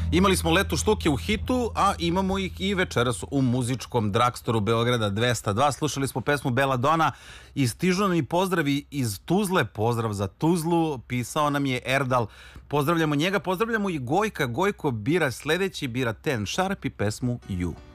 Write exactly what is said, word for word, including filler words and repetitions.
Imali smo letu štuke u hitu, a imamo ih i večeras u muzičkom dragstoru Beograda dvesta dva. Slušali smo pesmu Beladona i stižu nam i pozdravi iz Tuzle. Pozdrav za Tuzlu, pisao nam je Erdal. Pozdravljamo njega, pozdravljamo i Gojka. Gojko bira sledeći, bira Ten Sharp i pesmu You.